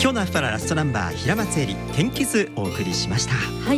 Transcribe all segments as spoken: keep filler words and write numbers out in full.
今日のアスパララストナンバー平松絵里天気図お送りしました。 はい。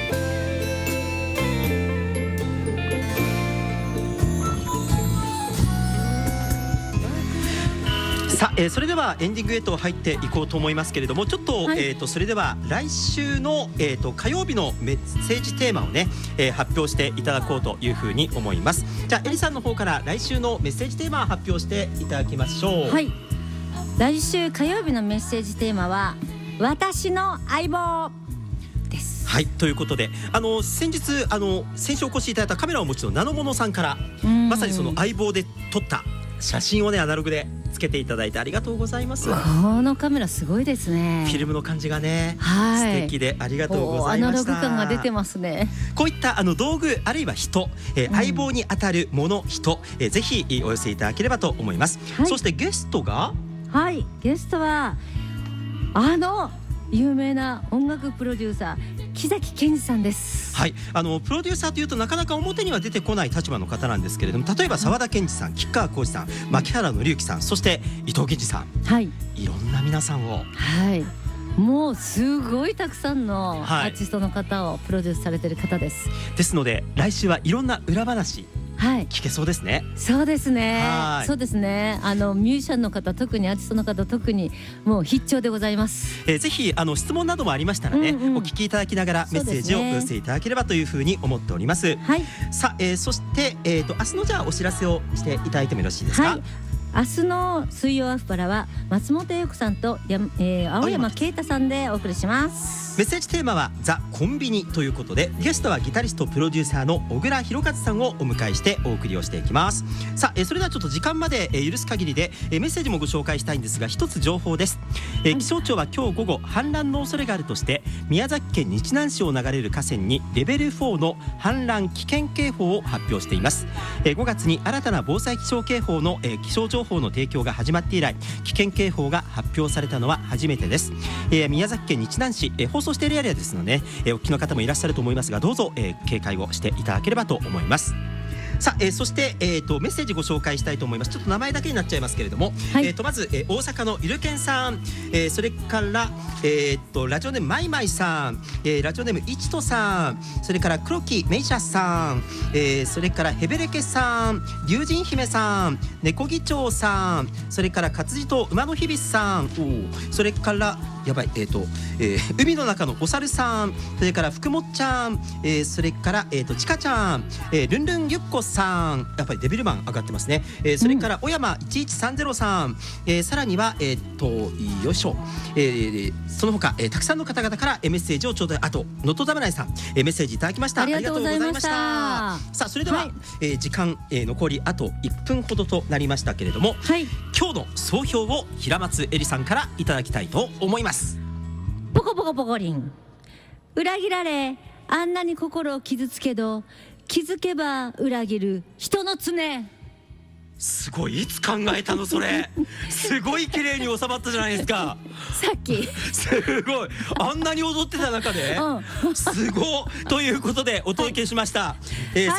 さあ、えー、それではエンディングへと入っていこうと思いますけれども、ちょっと、はい、えーとそれでは来週の、えーと火曜日のメッセージテーマをね、えー、発表していただこうというふうに思います。じゃあエリさんの方から来週のメッセージテーマを発表していただきましょう。 はい、来週火曜日のメッセージテーマは私の相棒です。 はい、ということで、あの先日あの先週お越しいただいたカメラをお持ちのナノモノさんからまさにその相棒で撮った写真をねアナログでつけていただいてありがとうございます。 このカメラすごいですね。 フィルムの感じがね、 はい、 素敵でありがとうございました。 アナログ感が出てますね。 こういったあの道具あるいは人、えー、相棒にあたるもの、人、えー、ぜひお寄せいただければと思います。はい、そしてゲストがはいゲストはあの有名な音楽プロデューサー木崎健二さんです。 はい、あのプロデューサーというとなかなか表には出てこない立場の方なんですけれども、例えば沢田研二さん、吉川晃司さん、牧原紀之さん、そして伊藤健二さん、はい、いろんな皆さんを、 はい、もうすごいたくさんのアーティストの方をプロデュースされている方です。 はい、ですので来週はいろんな裏話はい、聞けそうですね。 そうですね。そうですね。あのミュージシャンの方、特にアーティストの方、特にもう必聴でございます。 えー、ぜひあの質問などもありましたらね、うんうん、お聞きいただきながらメッセージをお寄せいただければというふうに思っております。はい、さあ、えー、そして、えー、と明日のじゃあお知らせをしていただいてもよろしいですか。はい、 明日の水曜アスパラは松本英子さんとや、えー、青山啓太さんでお送りします。 メッセージテーマはザ・コンビニということで、ゲストはギタリストプロデューサーの小倉弘和さんをお迎えしてお送りをしていきます。さあ、えー、それではちょっと時間まで、えー、許す限りで、えー、メッセージもご紹介したいんですが、一つ情報です。えー、気象庁は今日午後氾濫の恐れがあるとして宮崎県日南市を流れる河川にレベルフォーの氾濫危険警報を発表しています。えー、ごがつに新たな防災気象警報の、えー、気象情報の提供が始まって以来、危険警報が発表されたのは初めてです。えー、宮崎県日南市、えー、放送しているエリアですので、えー、お聞きの方もいらっしゃると思いますが、どうぞ、えー、警戒をしていただければと思います。さあ、えー、そして、えー、とメッセージご紹介したいと思います。ちょっと名前だけになっちゃいますけれども、はい、えー、とまず、えー、大阪のゆるけんさん、えー、それから、えー、とラジオネームまいまいさん、えー、ラジオネームいちとさん、それから黒木メイシャさん、えー、それからヘベレケさん、龍神姫さん、猫議長さん、それから活字と馬の日々さん、それからやばい、えーとえー、海の中のお猿さん、それから福もちゃん、えー、それから、えー、とちかちゃん、えー、ルンルンゆっこさん、やっぱりデビルマン上がってますね。えー、それから小山いちいちさんゼロさん、えー、さらには、えー、とよいしょ、えー、その他、えー、たくさんの方々からメッセージをちょうだい、あと能登侍さん、えー、メッセージいただきました。 ありがとうございました。 さあ、それでは、はい、えー、時間、えー、残りあといっぷんほどとなりましたけれども、はい、今日の総評を平松絵里さんからいただきたいと思います。 ポコポコポコリン。裏切られあんなに心を傷つけど、気づけば裏切る人の常。 すごい、いつ考えたのそれ。すごい綺麗に収まったじゃないですか。 さっきすごい、あんなに踊ってた中で、うん、すごいということでお届けしました。えー